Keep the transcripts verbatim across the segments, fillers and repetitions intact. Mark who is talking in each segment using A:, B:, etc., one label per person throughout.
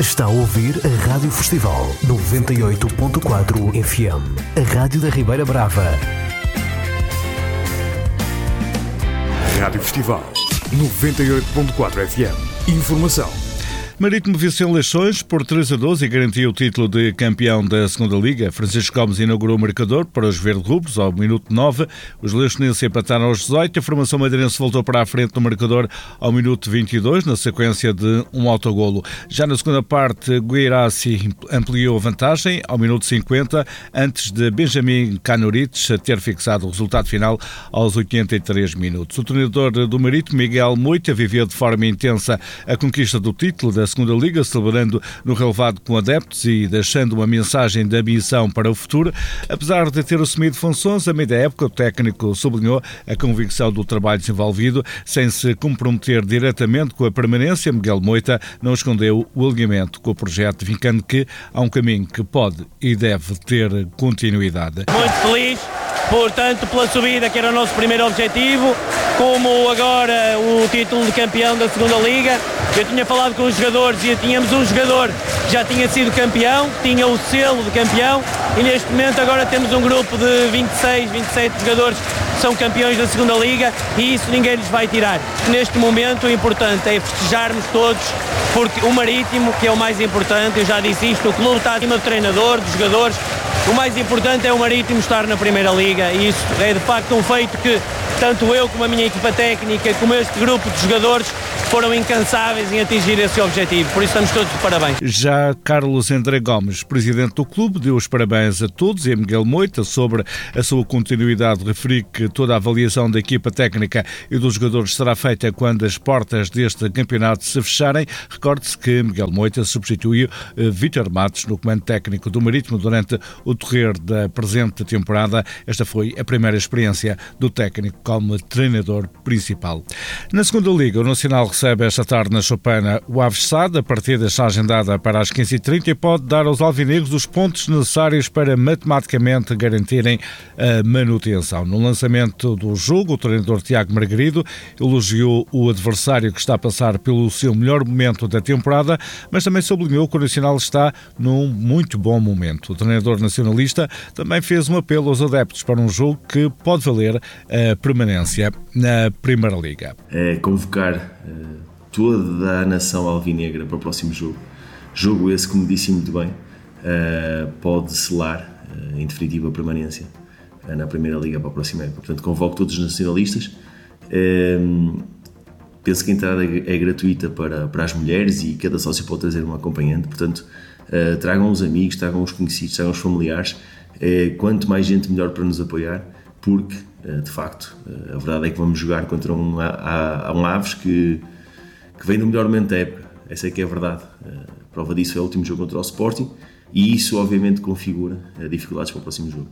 A: Está a ouvir a Rádio Festival noventa e oito ponto quatro F M, a rádio da Ribeira Brava.
B: Rádio Festival noventa e oito ponto quatro F M. Informação.
C: Marítimo venceu Leixões por três a doze e garantiu o título de campeão da segunda Liga. Francisco Gomes inaugurou o marcador para os verde-rubros ao minuto nove. Os leixões empataram aos dezoito. A formação madeirense voltou para a frente no marcador ao minuto vinte e dois, na sequência de um autogolo. Já na segunda parte, Guirassi ampliou a vantagem ao minuto cinquenta, antes de Benjamin Canorites ter fixado o resultado final aos oitenta e três minutos. O treinador do Marítimo, Miguel Moita, viveu de forma intensa a conquista do título da segunda Liga, celebrando no relevado com adeptos e deixando uma mensagem de ambição para o futuro. Apesar de ter assumido funções a meio da época, o técnico sublinhou a convicção do trabalho desenvolvido, sem se comprometer diretamente com a permanência. Miguel Moita não escondeu o alinhamento com o projeto, vincando que há um caminho que pode e deve ter continuidade.
D: Muito feliz, portanto, pela subida, que era o nosso primeiro objetivo, como agora o título de campeão da segunda Liga. Eu tinha falado com os jogadores e tínhamos um jogador que já tinha sido campeão, tinha o selo de campeão, e neste momento agora temos um grupo de vinte e seis, vinte e sete jogadores que são campeões da segunda Liga, e isso ninguém lhes vai tirar. Neste momento o importante é festejarmos todos, porque o Marítimo, que é o mais importante, eu já disse isto, o clube está acima do treinador, dos jogadores. O mais importante é o Marítimo estar na Primeira Liga, e isso é de facto um feito que tanto eu como a minha equipa técnica, como este grupo de jogadores, foram incansáveis em atingir esse objetivo. Por isso estamos todos de parabéns.
C: Já Carlos André Gomes, presidente do clube, deu os parabéns a todos, e a Miguel Moita sobre a sua continuidade. Referi que toda a avaliação da equipa técnica e dos jogadores será feita quando as portas deste campeonato se fecharem. Recorde-se que Miguel Moita substituiu Vítor Matos no comando técnico do Marítimo durante o decorrer da presente temporada. Esta foi a primeira experiência do técnico como treinador principal. Na segunda Liga, o Nacional recebe esta tarde na Choupana o Aves Sade. A partida está agendada para as quinze e trinta e pode dar aos alvinegros os pontos necessários para matematicamente garantirem a manutenção. No lançamento do jogo, o treinador Tiago Margarido elogiou o adversário, que está a passar pelo seu melhor momento da temporada, mas também sublinhou que o Nacional está num muito bom momento. O treinador nacionalista também fez um apelo aos adeptos para um jogo que pode valer a permanência na Primeira Liga.
E: É convocar uh, toda a nação alvinegra para o próximo jogo. Jogo esse, como disse muito bem, uh, pode selar, uh, em definitiva, a permanência uh, na Primeira Liga para a próxima época. Portanto, convoco todos os nacionalistas. Uh, penso que a entrada é, é gratuita para, para as mulheres, e cada sócio pode trazer um acompanhante. Portanto, uh, tragam os amigos, tragam os conhecidos, tragam os familiares. Uh, quanto mais gente, melhor para nos apoiar, porque de facto, a verdade é que vamos jogar contra um, a, a um Aves que, que vem no melhor momento da época. Essa é que é a verdade. A prova disso é o último jogo contra o Sporting, e isso obviamente configura dificuldades para o próximo jogo.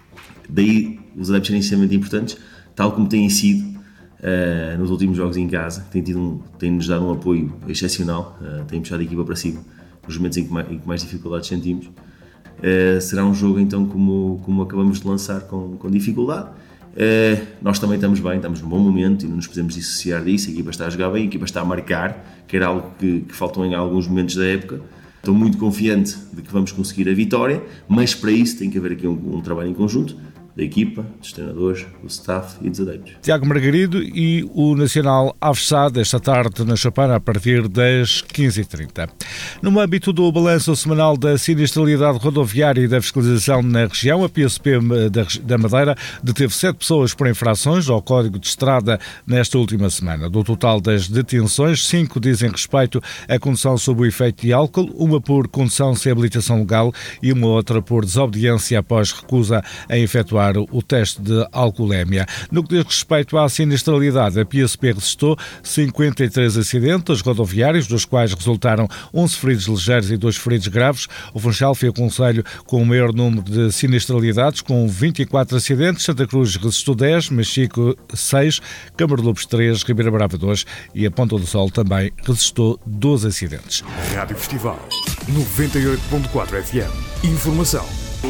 E: Daí os adeptos serem extremamente importantes, tal como têm sido uh, nos últimos jogos em casa, têm, tido um, têm nos dado um apoio excepcional, uh, têm puxado a equipa para cima nos momentos em que mais, em que mais dificuldades sentimos. Uh, será um jogo então como, como acabamos de lançar, com, com dificuldade. Uh, nós também estamos bem, estamos num bom momento e não nos podemos dissociar disso. A equipa está a jogar bem, a equipa está a marcar, que era algo que, que faltou em alguns momentos da época. Estou muito confiante de que vamos conseguir a vitória, mas para isso tem que haver aqui um, um trabalho em conjunto da equipa, dos treinadores, do staff e dos adeptos.
C: Tiago Margarido e o Nacional Aves Sade esta tarde na Choupana a partir das quinze e trinta. No âmbito do balanço semanal da sinistralidade rodoviária e da fiscalização na região, a P S P da Madeira deteve sete pessoas por infrações ao Código de Estrada nesta última semana. Do total das detenções, cinco dizem respeito à condução sob o efeito de álcool, uma por condução sem habilitação legal e uma outra por desobediência após recusa em efetuar o teste de alcoolemia. No que diz respeito à sinistralidade, a P S P registrou cinquenta e três acidentes rodoviários, dos quais resultaram onze feridos ligeiros e dois feridos graves. O Funchal foi o concelho com o maior número de sinistralidades, com vinte e quatro acidentes. Santa Cruz registrou dez, Machico seis, Câmara de Lobos três, Ribeira Brava dois e a Ponta do Sol também registrou doze acidentes.
B: Rádio Festival noventa e oito ponto quatro F M. Informação.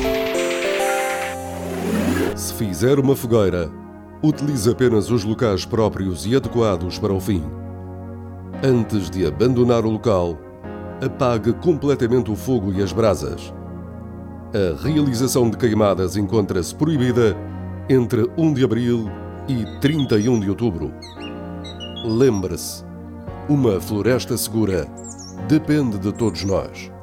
F: Se fizer uma fogueira, utilize apenas os locais próprios e adequados para o fim. Antes de abandonar o local, apague completamente o fogo e as brasas. A realização de queimadas encontra-se proibida entre primeiro de abril e trinta e um de outubro. Lembre-se, uma floresta segura depende de todos nós.